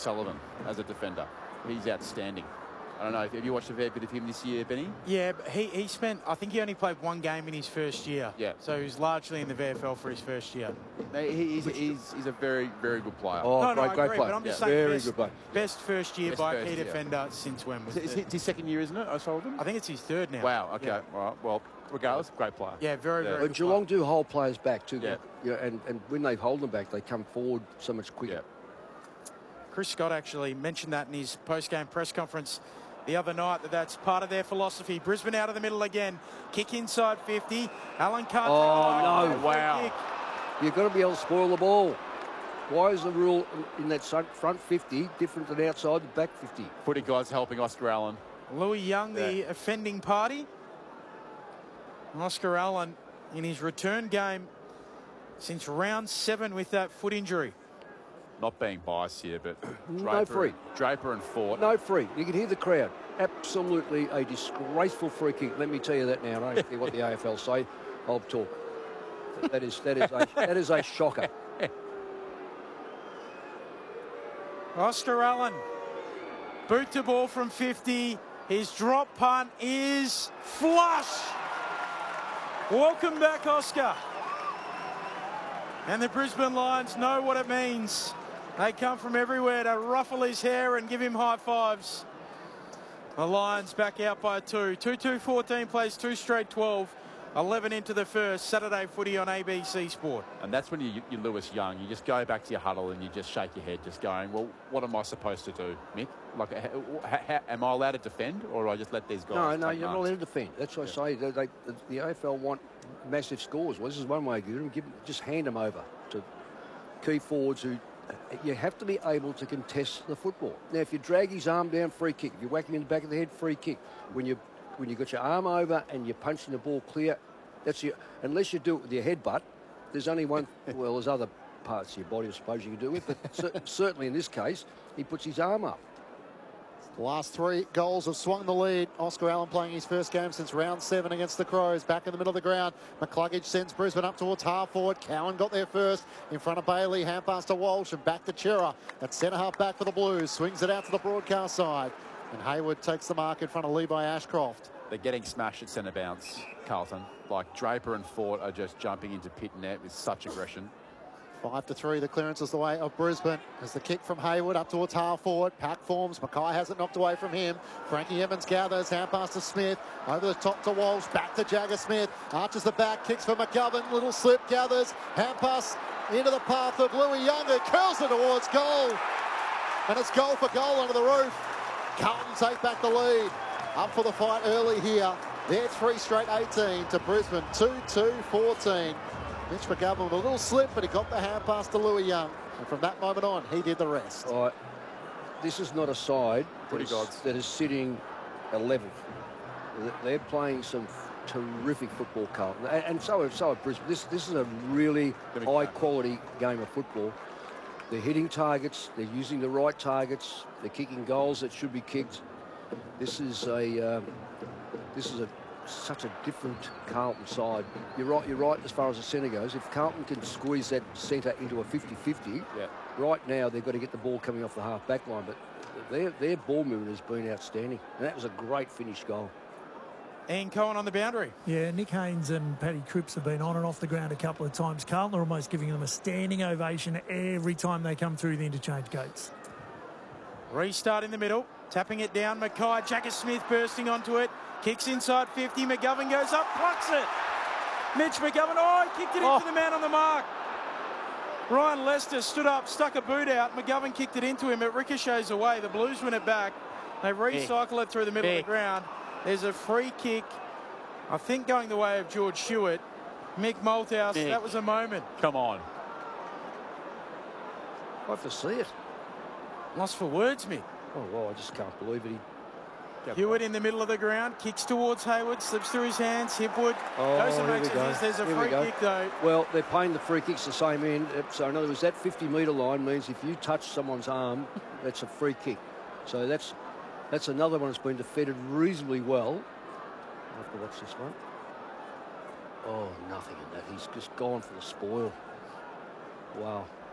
O'Sullivan as a defender. He's outstanding. I don't know, have you watched a fair bit of him this year, Benny? Yeah, but he spent, I think he only played one game in his first year. Yeah. So he's largely in the VFL for his first year. He's a very, very good player. Oh, No, I great agree, player. but I'm just Very saying good player. best first year Best by a first key year. defender since when? Was It's his second year, isn't it, O'Sullivan? I think it's his third now. Wow, okay. Yeah. All right. Well, regardless, great player. Yeah, very, very But good Geelong do hold players back too. Yeah. And when they hold them back, they come forward so much quicker. Yeah. Chris Scott actually mentioned that in his post-game press conference the other night, that's part of their philosophy. Brisbane out of the middle again. Kick inside 50. Alan Carter. Oh, no. Wow. Kick. You've got to be able to spoil the ball. Why is the rule in that front 50 different than outside the back 50? Footy guys helping Oscar Allen. Louis Young, the offending party. Oscar Allen in his return game since round 7 with that foot injury. Not being biased here, but Draper and Fort. No free. You can hear the crowd. Absolutely a disgraceful free kick. Let me tell you that now. I don't care what the AFL say. I'll talk. That is a shocker. Oscar Allen, boot to ball from 50. His drop punt is flush. Welcome back, Oscar. And the Brisbane Lions know what it means. They come from everywhere to ruffle his hair and give him high fives. The Lions back out by 2. 2-2-14 plays 2 straight 12. 11 into the first. Saturday footy on ABC Sport. And that's when you're Lewis Young. You just go back to your huddle and you just shake your head, just going, well, what am I supposed to do, Mick? Like, am I allowed to defend, or do I just let these guys No, take you're not marks? allowed to defend. That's what I say. The AFL want massive scores. Well, this is one way to give them. Just hand them over to key forwards who... You have to be able to contest the football. Now, if you drag his arm down, free kick. If you whack him in the back of the head, free kick. When you got your arm over and you're punching the ball clear, that's your. Unless you do it with your headbutt, there's only one. Well, there's other parts of your body, I suppose, you can do it. But certainly in this case, he puts his arm up. The last 3 goals have swung the lead. Oscar Allen playing his first game since round 7 against the Crows. Back in the middle of the ground. McCluggage sends Brisbane up towards half forward. Cowan got there first. In front of Bailey. Hand pass to Walsh and back to Chera. At centre half back for the Blues. Swings it out to the broadcast side. And Hayward takes the mark in front of Levi Ashcroft. They're getting smashed at centre bounce, Carlton. Like, Draper and Fort are just jumping into pit net with such aggression. 5-3, the clearance is the way of Brisbane. As the kick from Hayward up towards half forward. Pack forms. Mackay has it knocked away from him. Frankie Evans gathers. Hand pass to Smith. Over the top to Walsh. Back to Jagger Smith. Arches the back. Kicks for McGovern. Little slip. Gathers. Hand pass into the path of Louis Young. Who curls it towards goal. And it's goal for goal under the roof. Carlton take back the lead. Up for the fight early here. They're 3 straight 18 to Brisbane. 2-2-14. Mitch McGovern with a little slip, but he got the hand pass to Louis Young. And from that moment on, he did the rest. All right. This is not a side that is sitting 11th. They're playing some terrific football, Carlton. And so are Brisbane. This is a really high-quality game of football. They're hitting targets. They're using the right targets. They're kicking goals that should be kicked. This is such a different Carlton side. You're right as far as the centre goes. If Carlton can squeeze that centre into a 50-50, right now they've got to get the ball coming off the half-back line. But their ball movement has been outstanding. And that was a great finish goal. Ian Cohen on the boundary. Yeah, Nick Haynes and Paddy Cripps have been on and off the ground a couple of times. Carlton are almost giving them a standing ovation every time they come through the interchange gates. Restart in the middle. Tapping it down. Mackay. Jagger Smith bursting onto it. Kicks inside 50. McGovern goes up. Plucks it. Mitch McGovern. Oh, he kicked it into the man on the mark. Ryan Lester stood up, stuck a boot out. McGovern kicked it into him. It ricochets away. The Blues win it back. They recycle it through the middle of the ground. There's a free kick, I think going the way of George Stewart. Mick Malthouse, that was a moment. Come on. I have to see it. Lost for words, Mick. Oh, well, I just can't believe it. Hewitt in the middle of the ground, kicks towards Hayward, slips through his hands. Hipwood goes and makes it. There's a free kick, though. Well, they're playing the free kicks the same end. So, in other words, that 50-metre line means if you touch someone's arm, that's a free kick. So that's another one that's been defended reasonably well. I have to watch this one. Oh, nothing in that. He's just gone for the spoil. Wow.